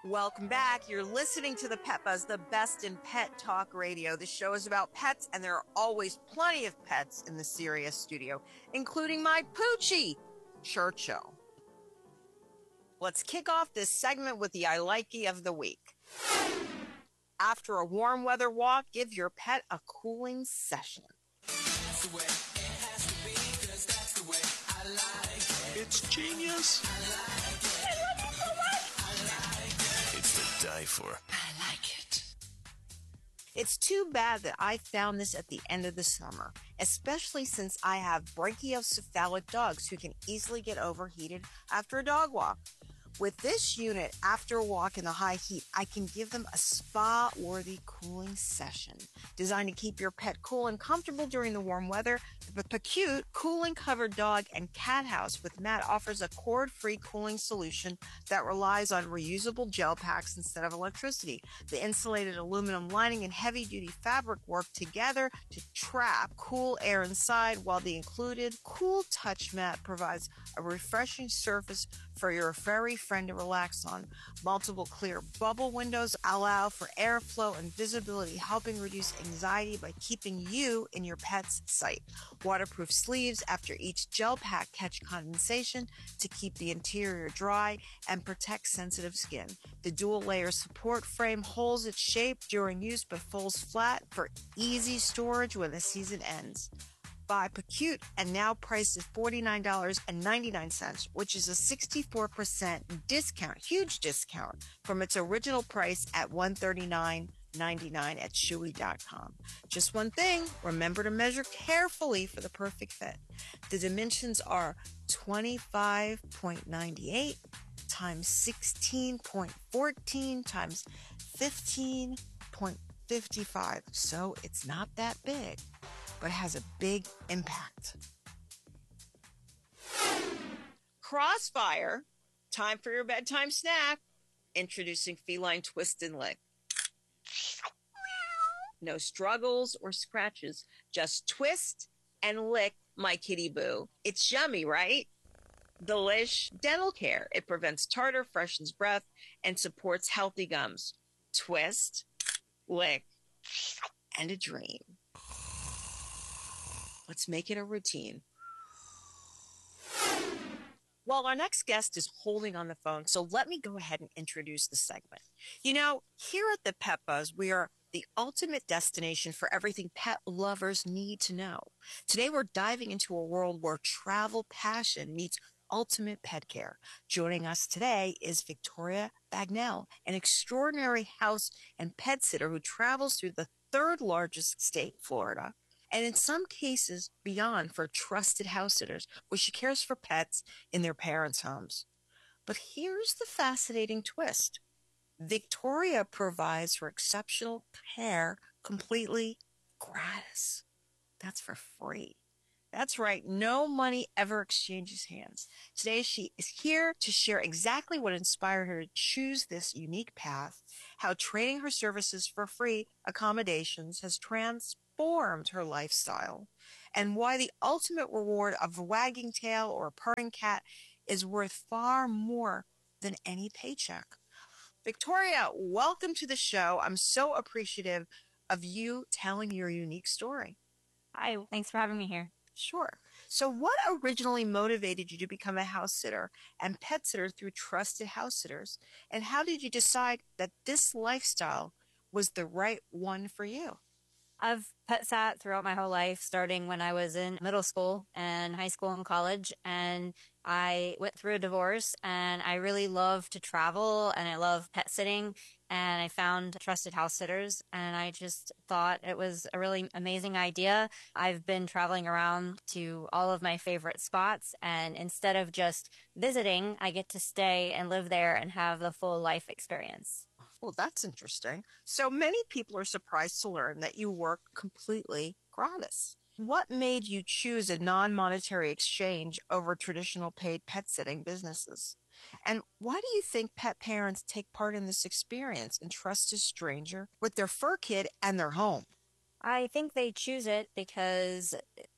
Welcome back. You're listening to the Pet Buzz, the best in pet talk radio. The show is about pets, and there are always plenty of pets in the Sirius studio, including my Poochie, Churchill. Let's kick off this segment with the I Likey of the week. After a warm weather walk, give your pet a cooling session. That's the way it has to be, 'cause that's the way I like it. It's genius. I like it. I love it so much. I like it. It's to die for. I like it. It's too bad that I found this at the end of the summer, especially since I have brachiocephalic dogs who can easily get overheated after a dog walk. With this unit, after a walk in the high heat, I can give them a spa-worthy cooling session. Designed to keep your pet cool and comfortable during the warm weather, the Pacute cooling-covered dog and cat house with mat offers a cord-free cooling solution that relies on reusable gel packs instead of electricity. The insulated aluminum lining and heavy-duty fabric work together to trap cool air inside, while the included Cool Touch mat provides a refreshing surface for your furry friend to relax on. Multiple clear bubble windows allow for airflow and visibility, helping reduce anxiety by keeping you in your pet's sight. Waterproof sleeves after each gel pack catch condensation to keep the interior dry and protect sensitive skin. The dual layer support frame holds its shape during use but folds flat for easy storage when the season ends. By Pacute, and now priced at $49.99, which is a 64% discount, huge discount from its original price at $139.99 at Chewy.com. Just one thing, remember to measure carefully for the perfect fit. The dimensions are 25.98 times 16.14 times 15.55. So it's not that big, but has a big impact. Crossfire, time for your bedtime snack. Introducing Feline Twist and Lick. No struggles or scratches, just twist and lick my kitty boo. It's yummy, right? Delish dental care. It prevents tartar, freshens breath, and supports healthy gums. Twist, lick, and a dream. Let's make it a routine. Well, our next guest is holding on the phone, so let me go ahead and introduce the segment. You know, here at the Pet Buzz, we are the ultimate destination for everything pet lovers need to know. Today, we're diving into a world where travel passion meets ultimate pet care. Joining us today is Victoria Bagnell, an extraordinary house and pet sitter who travels through the third largest state, Florida, and in some cases beyond, for trusted house sitters, where she cares for pets in their parents' homes. But here's the fascinating twist. Victoria provides for exceptional care completely gratis. That's for free. That's right, no money ever exchanges hands. Today she is here to share exactly what inspired her to choose this unique path, how trading her services for free accommodations has transformed her lifestyle, and why the ultimate reward of a wagging tail or a purring cat is worth far more than any paycheck. Victoria, welcome to the show. I'm so appreciative of you telling your unique story. Hi, thanks for having me here. Sure. So what originally motivated you to become a house sitter and pet sitter through trusted house sitters? And how did you decide that this lifestyle was the right one for you? I've pet sat throughout my whole life, starting when I was in middle school and high school and college. And I went through a divorce, and I really love to travel, and I love pet sitting. And I found trusted house sitters, and I just thought it was a really amazing idea. I've been traveling around to all of my favorite spots, and instead of just visiting, I get to stay and live there and have the full life experience. Well, that's interesting. So many people are surprised to learn that you work completely gratis. What made you choose a non-monetary exchange over traditional paid pet sitting businesses? And why do you think pet parents take part in this experience and trust a stranger with their fur kid and their home? I think they choose it because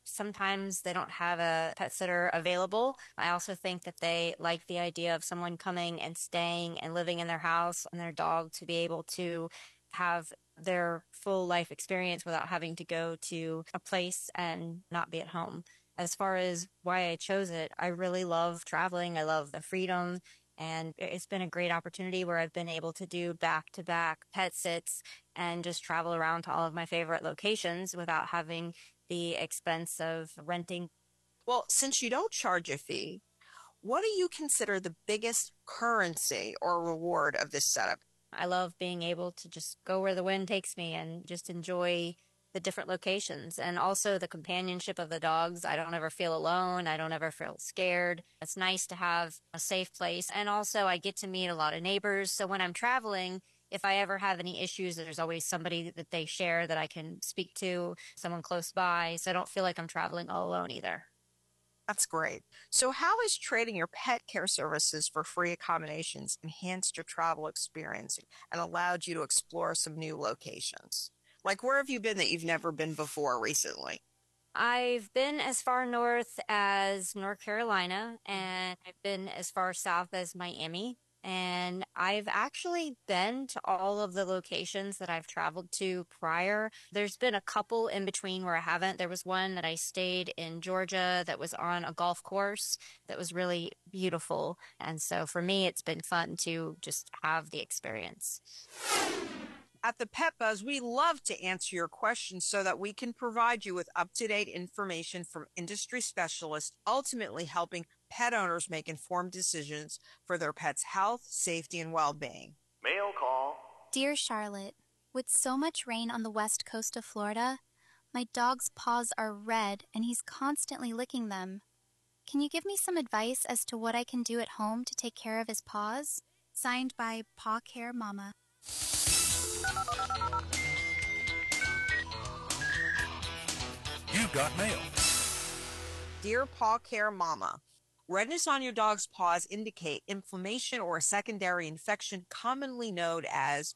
sometimes they don't have a pet sitter available. I also think that they like the idea of someone coming and staying and living in their house and their dog to be able to have their full life experience without having to go to a place and not be at home. As far as why I chose it, I really love traveling. I love the freedom. And it's been a great opportunity where I've been able to do back-to-back pet sits and just travel around to all of my favorite locations without having the expense of renting. Well, since you don't charge a fee, what do you consider the biggest currency or reward of this setup? I love being able to just go where the wind takes me and just enjoy the different locations, and also the companionship of the dogs. I don't ever feel alone. I don't ever feel scared. It's nice to have a safe place. And also I get to meet a lot of neighbors. So when I'm traveling, if I ever have any issues, there's always somebody that they share that I can speak to, someone close by. So I don't feel like I'm traveling all alone either. That's great. So how has trading your pet care services for free accommodations enhanced your travel experience and allowed you to explore some new locations? Like, where have you been that you've never been before recently? I've been as far north as North Carolina, and I've been as far south as Miami. And I've actually been to all of the locations that I've traveled to prior. There's been a couple in between where I haven't. There was one that I stayed in Georgia that was on a golf course that was really beautiful. And so for me, it's been fun to just have the experience. At the Pet Buzz, we love to answer your questions so that we can provide you with up-to-date information from industry specialists, ultimately helping pet owners make informed decisions for their pet's health, safety, and well-being. Mail call. Dear Charlotte, with so much rain on the west coast of Florida, my dog's paws are red and he's constantly licking them. Can you give me some advice as to what I can do at home to take care of his paws? Signed by Paw Care Mama. You got mail. Dear Paw Care Mama, redness on your dog's paws indicate inflammation or a secondary infection commonly known as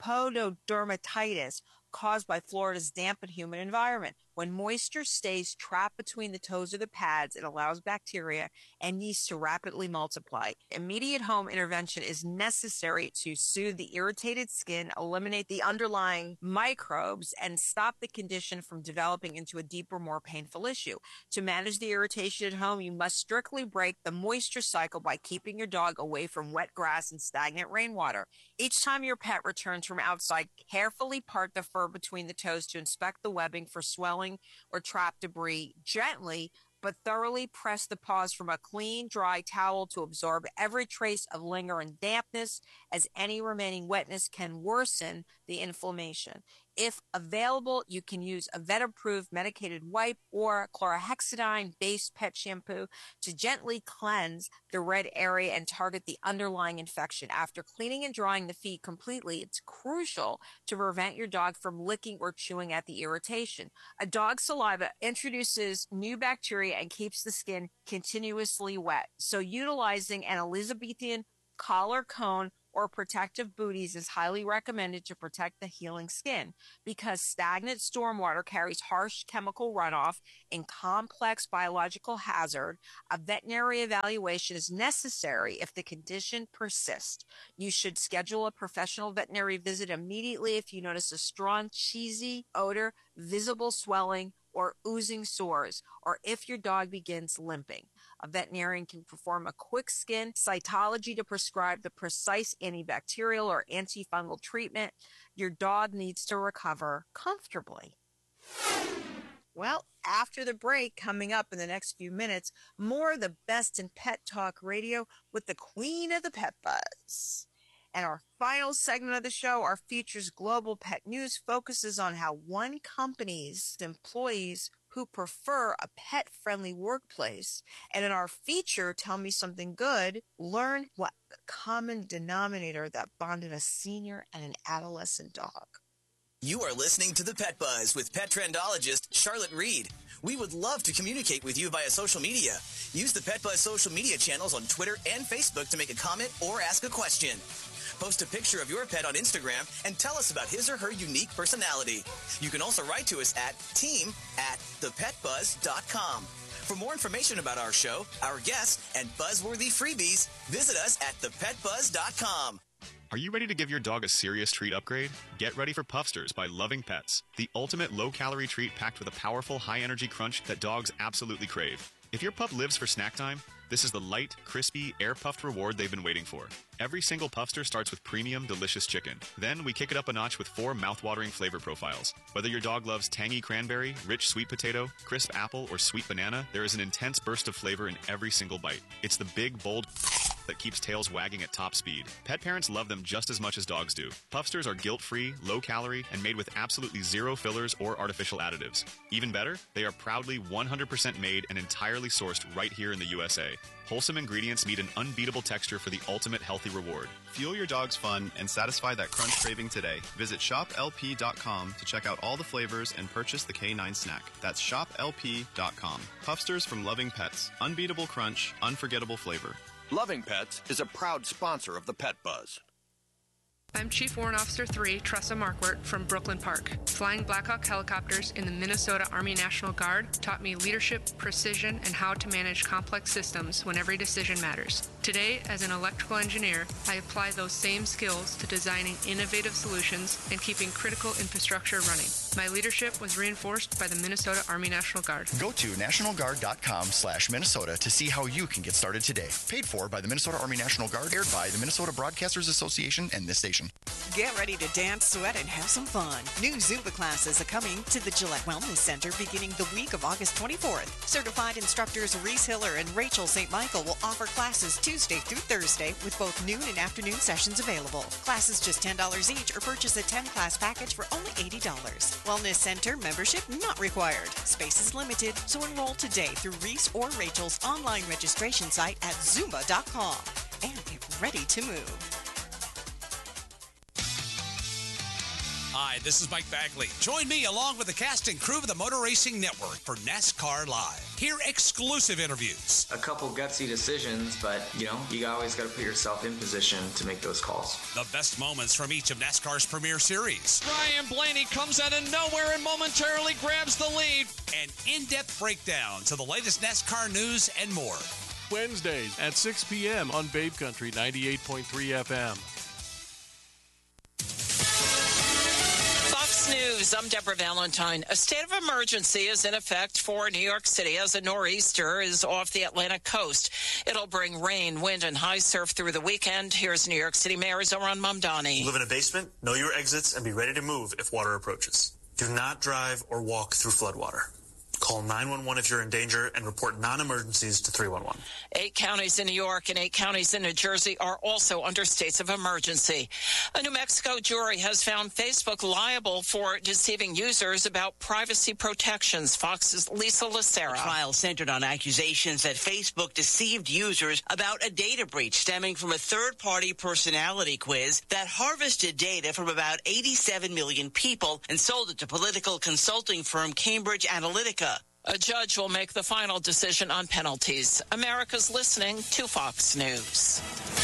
pododermatitis caused by Florida's damp and humid environment. When moisture stays trapped between the toes of the pads, it allows bacteria and yeast to rapidly multiply. Immediate home intervention is necessary to soothe the irritated skin, eliminate the underlying microbes, and stop the condition from developing into a deeper, more painful issue. To manage the irritation at home, you must strictly break the moisture cycle by keeping your dog away from wet grass and stagnant rainwater. Each time your pet returns from outside, carefully part the fur between the toes to inspect the webbing for swelling or trapped debris. Gently but thoroughly press the paws from a clean, dry towel to absorb every trace of lingering dampness, as any remaining wetness can worsen the inflammation. If available, you can use a vet-approved medicated wipe or chlorhexidine-based pet shampoo to gently cleanse the red area and target the underlying infection. After cleaning and drying the feet completely, it's crucial to prevent your dog from licking or chewing at the irritation. A dog's saliva introduces new bacteria and keeps the skin continuously wet. So utilizing an Elizabethan collar cone or protective booties is highly recommended to protect the healing skin. Because stagnant stormwater carries harsh chemical runoff and complex biological hazard, a veterinary evaluation is necessary if the condition persists. You should schedule a professional veterinary visit immediately if you notice a strong, cheesy odor, visible swelling, or oozing sores, or if your dog begins limping. A veterinarian can perform a quick skin cytology to prescribe the precise antibacterial or antifungal treatment your dog needs to recover comfortably. Well, after the break, coming up in the next few minutes, more of the best in pet talk radio with the queen of the Pet Buzz. And our final segment of the show, our features Global Pet News, focuses on how one company's employees who prefer a pet-friendly workplace. And in our feature, Tell Me Something Good, learn what the common denominator that bonded a senior and an adolescent dog. You are listening to The Pet Buzz with pet trendologist Charlotte Reed. We would love to communicate with you via social media. Use the Pet Buzz social media channels on Twitter and Facebook to make a comment or ask a question. Post a picture of your pet on Instagram and tell us about his or her unique personality. You can also write to us at team@thepetbuzz.com. For more information about our show, our guests, and buzzworthy freebies, visit us at thepetbuzz.com. Are you ready to give your dog a serious treat upgrade? Get ready for Puffsters by Loving Pets, the ultimate low-calorie treat packed with a powerful, high-energy crunch that dogs absolutely crave. If your pup lives for snack time, this is the light, crispy, air-puffed reward they've been waiting for. Every single Puffster starts with premium, delicious chicken. Then we kick it up a notch with 4 mouth-watering flavor profiles. Whether your dog loves tangy cranberry, rich sweet potato, crisp apple, or sweet banana, there is an intense burst of flavor in every single bite. It's the big, bold that keeps tails wagging at top speed. Pet parents love them just as much as dogs do. Puffsters are guilt-free, low-calorie, and made with absolutely zero fillers or artificial additives. Even better, they are proudly 100% made and entirely sourced right here in the USA. Wholesome ingredients meet an unbeatable texture for the ultimate healthy reward. Fuel your dog's fun and satisfy that crunch craving today. Visit shoplp.com to check out all the flavors and purchase the K9 snack. That's shoplp.com. Puffsters from Loving Pets. Unbeatable crunch, unforgettable flavor. Loving Pets is a proud sponsor of the Pet Buzz. I'm Chief Warrant Officer 3, Tressa Markwart from Brooklyn Park. Flying Black Hawk helicopters in the Minnesota Army National Guard taught me leadership, precision, and how to manage complex systems when every decision matters. Today, as an electrical engineer, I apply those same skills to designing innovative solutions and keeping critical infrastructure running. My leadership was reinforced by the Minnesota Army National Guard. Go to nationalguard.com/Minnesota to see how you can get started today. Paid for by the Minnesota Army National Guard, aired by the Minnesota Broadcasters Association and this station. Get ready to dance, sweat, and have some fun. New Zumba classes are coming to the Gillette Wellness Center beginning the week of August 24th. Certified instructors Reese Hiller and Rachel St. Michael will offer classes Tuesday through Thursday with both noon and afternoon sessions available. Classes just $10 each or purchase a 10-class package for only $80. Wellness Center membership not required. Space is limited, so enroll today through Reese or Rachel's online registration site at Zumba.com and get ready to move. Hi, this is Mike Bagley. Join me along with the cast and crew of the Motor Racing Network for NASCAR Live. Hear exclusive interviews. A couple gutsy decisions, but, you always got to put yourself in position to make those calls. The best moments from each of NASCAR's premier series. Ryan Blaney comes out of nowhere and momentarily grabs the lead. An in-depth breakdown to the latest NASCAR news and more. Wednesdays at 6 p.m. on Babe Country 98.3 FM. News. I'm Deborah Valentine. A state of emergency is in effect for New York City as a nor'easter is off the Atlantic coast. It'll bring rain, wind, and high surf through the weekend. Here's New York City Mayor Zohran Mamdani. Live in a basement, know your exits, and be ready to move if water approaches. Do not drive or walk through floodwater. Call 911 if you're in danger and report non-emergencies to 311. 8 counties in New York and 8 counties in New Jersey are also under states of emergency. A New Mexico jury has found Facebook liable for deceiving users about privacy protections. Fox's Lisa Lacera. The trial centered on accusations that Facebook deceived users about a data breach stemming from a third-party personality quiz that harvested data from about 87 million people and sold it to political consulting firm Cambridge Analytica. A judge will make the final decision on penalties. America's listening to Fox News.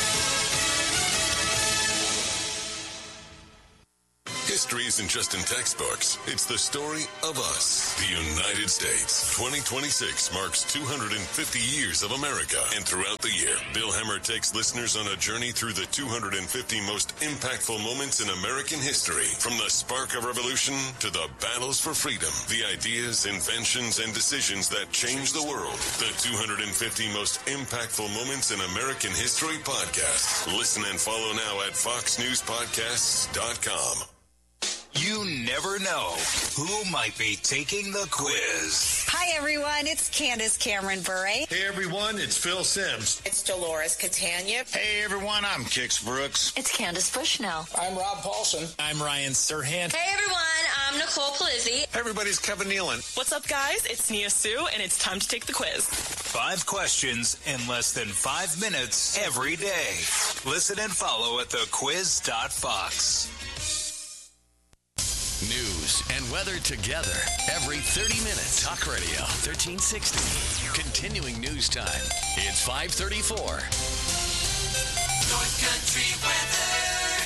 History isn't just in textbooks. It's the story of us, the United States. 2026 marks 250 years of America. And throughout the year, Bill Hemmer takes listeners on a journey through the 250 most impactful moments in American history. From the spark of revolution to the battles for freedom, the ideas, inventions, and decisions that changed the world. The 250 most impactful moments in American history podcast. Listen and follow now at foxnewspodcasts.com. You never know who might be taking the quiz. Hi, everyone. It's Candace Cameron Bure. Hey, everyone. It's Phil Sims. It's Dolores Catania. Hey, everyone. I'm Kix Brooks. It's Candace Bushnell. I'm Rob Paulson. I'm Ryan Serhant. Hey, everyone. I'm Nicole Palizzi. Hey, everybody's Kevin Nealon. What's up, guys? It's Nia Sue, and it's time to take the quiz. 5 questions in less than 5 minutes every day. Listen and follow at thequiz.fox. News and weather together every 30 minutes. Talk Radio 1360. Continuing news time. It's 5:34. North Country weather.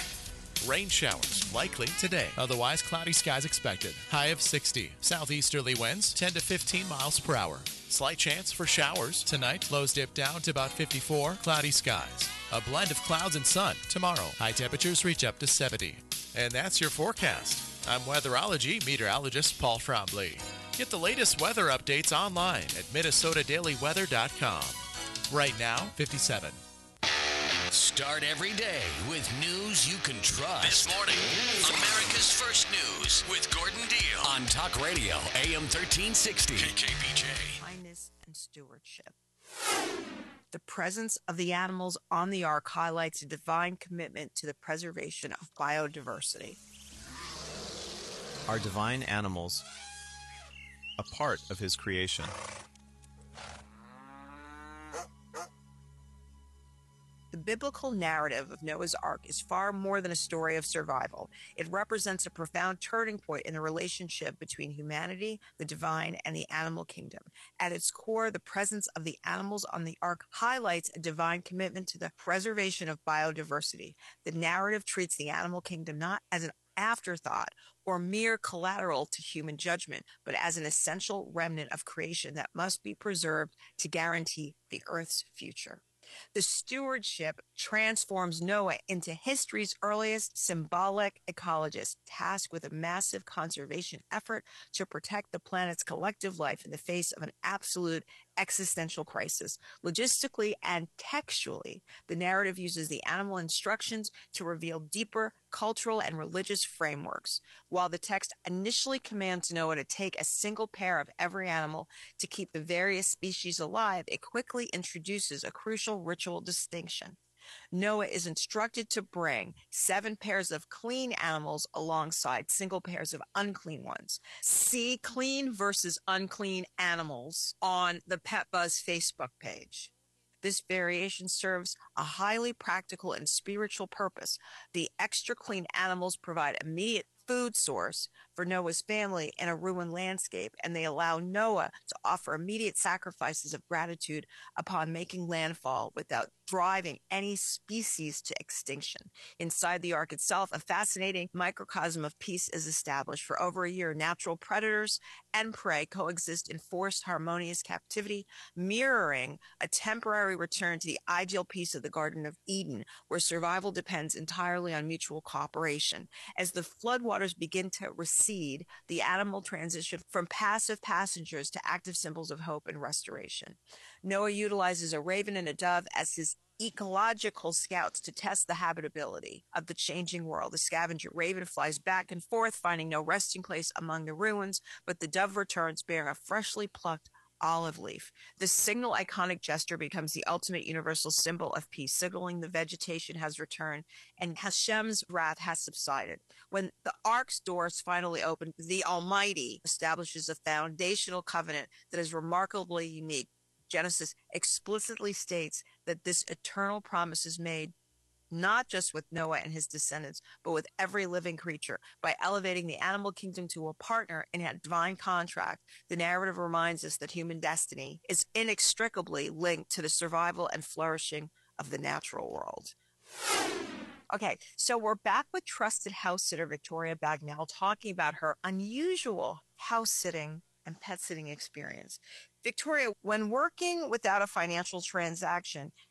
Rain showers likely today. Otherwise, cloudy skies expected. High of 60. Southeasterly winds 10 to 15 miles per hour. Slight chance for showers tonight. Lows dip down to about 54. Cloudy skies. A blend of clouds and sun tomorrow. High temperatures reach up to 70. And that's your forecast. I'm weatherology meteorologist Paul Trombley. Get the latest weather updates online at minnesotadailyweather.com. Right now, 57. Start every day with news you can trust. This morning, America's First News with Gordon Deal on Talk Radio, AM 1360. KKBJ. Kindness and stewardship. The presence of the animals on the ark highlights a divine commitment to the preservation of biodiversity. Are divine animals a part of his creation? The biblical narrative of Noah's Ark is far more than a story of survival. It represents a profound turning point in the relationship between humanity, the divine, and the animal kingdom. At its core, the presence of the animals on the ark highlights a divine commitment to the preservation of biodiversity. The narrative treats the animal kingdom not as an afterthought or mere collateral to human judgment, but as an essential remnant of creation that must be preserved to guarantee the earth's future. The stewardship transforms Noah into history's earliest symbolic ecologist, tasked with a massive conservation effort to protect the planet's collective life in the face of an absolute existential crisis. Logistically and textually, the narrative uses the animal instructions to reveal deeper cultural and religious frameworks. While the text initially commands Noah to take a single pair of every animal to keep the various species alive, it quickly introduces a crucial ritual distinction. Noah is instructed to bring 7 pairs of clean animals alongside single pairs of unclean ones. See clean versus unclean animals on the Pet Buzz Facebook page. This variation serves a highly practical and spiritual purpose. The extra clean animals provide immediate food source for Noah's family in a ruined landscape, and they allow Noah to offer immediate sacrifices of gratitude upon making landfall without driving any species to extinction. Inside the ark itself, a fascinating microcosm of peace is established. For over a year, natural predators and prey coexist in forced, harmonious captivity, mirroring a temporary return to the ideal peace of the Garden of Eden, where survival depends entirely on mutual cooperation. As the floodwaters begin to recede, the animal transition from passive passengers to active symbols of hope and restoration. Noah utilizes a raven and a dove as his ecological scouts to test the habitability of the changing world. The scavenger raven flies back and forth, finding no resting place among the ruins, but the dove returns bearing a freshly plucked olive leaf. This signal iconic gesture becomes the ultimate universal symbol of peace, signaling the vegetation has returned and Hashem's wrath has subsided. When the ark's doors finally open, the Almighty establishes a foundational covenant that is remarkably unique. Genesis explicitly states that this eternal promise is made not just with Noah and his descendants, but with every living creature. By elevating the animal kingdom to a partner in a divine contract, the narrative reminds us that human destiny is inextricably linked to the survival and flourishing of the natural world. Okay, so we're back with trusted house sitter Victoria Bagnell talking about her unusual house sitting and pet sitting experience. Victoria, when working without a financial transaction,